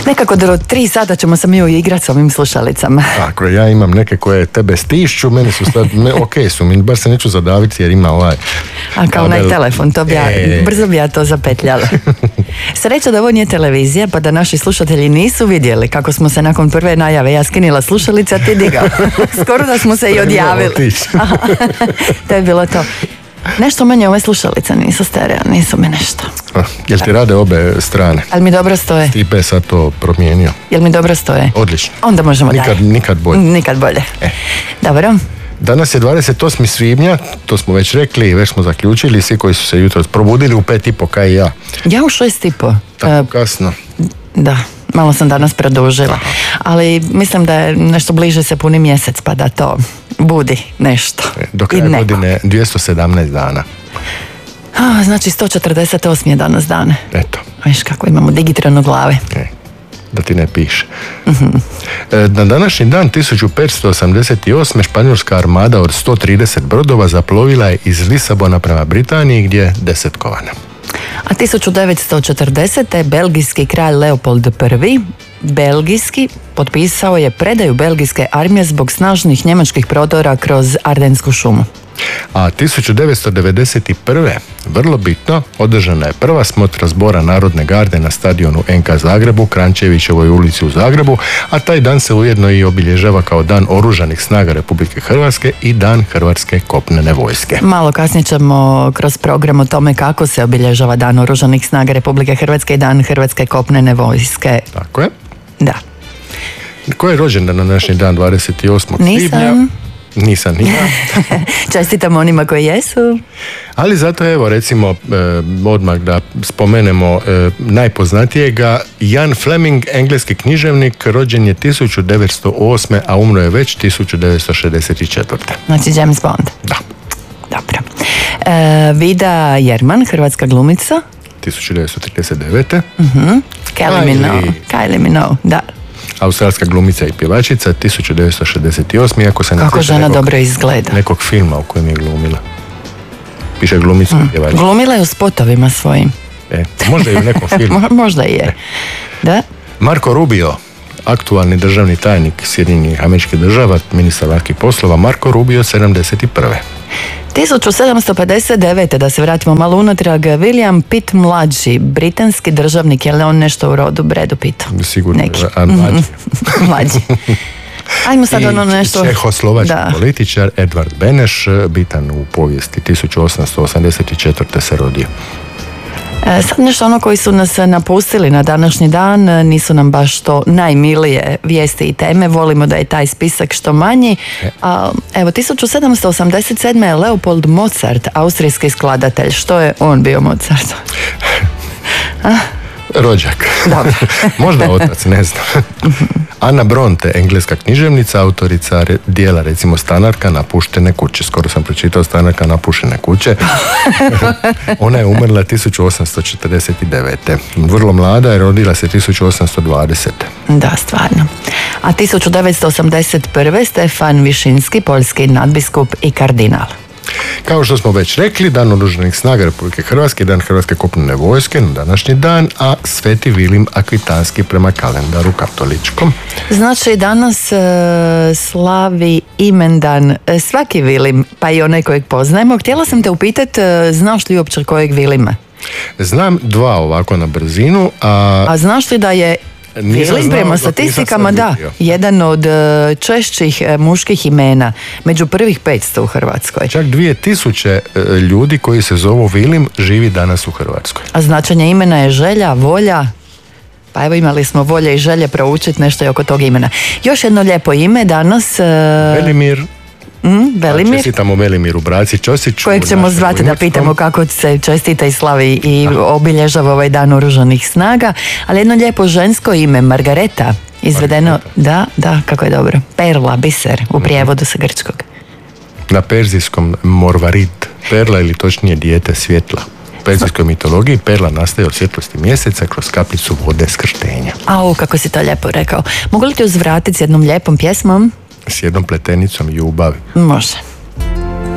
Nekako do 3 sata ćemo se mi uigrati s ovim slušalicama. Tako, ja imam neke koje tebe stišću, meni su sad, okej su mi, bar se neću zadaviti jer ima ovaj... A kao onaj telefon, brzo bi ja to zapetljala. Sreća da ovo nije televizija, pa da naši slušatelji nisu vidjeli kako smo se nakon prve najave ja skinila slušalice, a ti digao. Skoro da smo se i odjavili. To je bilo to. Nešto manje ove slušalice nisu stereo, nisu mi nešto. Jel ti rade obe strane? Ali mi dobro stoje. Stipe je sad to promijenio. Jel mi dobro stoje? Odlično. Onda možemo dalje. Nikad bolje. Nikad bolje. Dobro. Danas je 28. svibnja, to smo već rekli, već smo zaključili, svi koji su se jutros probudili u 5:30 kao i ja. Ja u 6:30. Tako kasno. Da, malo sam danas produžila. Ali mislim da je nešto bliže se puni mjesec, pa da to budi nešto. Do kraja godine 217 dana. Znači 148 je danas dane. Eto. Viš kako imamo digitronu glave. Da ti ne piše. Na današnji dan 1588. španjolska armada od 130 brodova zaplovila je iz Lisabona prema Britaniji gdje je desetkovana. A 1940. belgijski kralj Leopold I. belgijski potpisao je predaju belgijske armije zbog snažnih njemačkih prodora kroz Ardensku šumu. A 1991. vrlo bitno, održana je prva smotra zbora Narodne garde na stadionu NK Zagrebu, Krančevićevoj ulici u Zagrebu, a taj dan se ujedno i obilježava kao Dan Oružanih snaga Republike Hrvatske i Dan Hrvatske kopnene vojske. Malo kasnije ćemo kroz program o tome kako se obilježava Dan Oružanih snaga Republike Hrvatske i Dan Hrvatske kopnene vojske. Tako je. Da. Ko je rođendan na današnji dan 28. svibnja? Nisam ni ja. Čestitam onima koji jesu. Ali zato evo recimo odmah da spomenemo najpoznatijega, Jan Fleming, engleski književnik, rođen je 1908. a umro je već 1964. Znači James Bond. Da. Dobro. Vida Jerman, hrvatska glumica. 1939. Kylie Minogue, da. Australska glumica i pjevačica 1968. Iako se kako žena dobro izgleda. Nekog filma u kojem je glumila. Piše glumica i pjevačica. Glumila je u spotovima svojim. Možda i u nekom filmu. Možda i je. Da. Marco Rubio, aktualni državni tajnik Sjedinjenih Američkih Država, ministar vanjskih poslova. Marco Rubio 71. 1759. da se vratimo malo unatrag, William Pitt mlađi, britanski državnik, je li on nešto u rodu Bredu Pittu? Sigurno, mlađi. Mlađi. Ajmo sad ono nešto... Čehoslovački političar Edvard Beneš, bitan u povijesti, 1884. se rodio. Sad nešto ono koji su nas napustili na današnji dan, nisu nam baš to najmilije vijesti i teme, volimo da je taj spisak što manji. Evo, 1787. je Leopold Mozart, austrijski skladatelj. Što je on bio Mozart? Rođak. Možda otac, ne znam. Anna Bronte, engleska književnica, autorica dijela recimo Stanarka napuštene kuće. Skoro sam pročitao Stanarka napuštene kuće. Ona je umrla 1849. Vrlo mlada je, rodila se 1820. Da, stvarno. A 1981. Stefan Višinski, poljski nadbiskup i kardinal. Kao što smo već rekli, Dan Oružanih snaga Republike Hrvatske, Dan Hrvatske kopnene vojske na današnji dan, a Sveti Vilim Akvitanski prema kalendaru katoličkom. Znači danas slavi imendan svaki Vilim, pa i onaj kojeg poznajemo. Htjela sam te upitati, znaš li uopće kojeg Vilima? Znam dva ovako na brzinu. A znaš li da je Vilim prema statistikama, da, jedan od češćih muških imena, među prvih 500 u Hrvatskoj. Čak 2000 ljudi koji se zovu Vilim živi danas u Hrvatskoj. A značenje imena je želja, volja. Pa evo, imali smo volje i želje proučiti nešto i oko tog imena. Još jedno lijepo ime danas. Velimir. Velimir. Čestitamo Velimiru Braci Ćosiću. Kojeg ćemo zvati da pitamo kako se čestita i slavi i obilježava ovaj Dan Oružanih snaga. Ali jedno lijepo žensko ime, Margareta, izvedeno, da, kako je dobro. Perla, biser, u prijevodu sa grčkog. Na perzijskom Morvarid, perla ili točnije dijete svjetla. U perzijskoj mitologiji perla nastaje od svjetlosti mjeseca kroz kapljicu vode skrštenja. Kako si to lijepo rekao. Mogu li ti uzvratiti s jednom lijepom pjesmom? S jednom pletenicom ljubavi. Može.